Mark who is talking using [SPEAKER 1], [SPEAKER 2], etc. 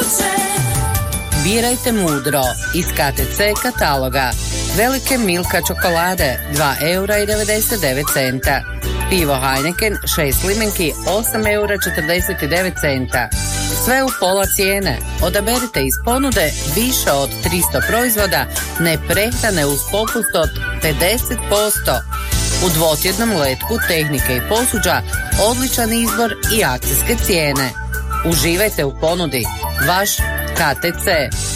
[SPEAKER 1] Birajte mudro iz KTC kataloga. Velike Milka čokolade 2,99 eura. Pivo Heineken 6 limenki 8,49 eura. Sve u pola cijene. Odaberite iz ponude više od 300 proizvoda, ne prehrane uz popust od 50%. U dvotjednom letku tehnike i posuđa odličan izbor i akcijske cijene. Uživajte u ponudi. Vaš KTC.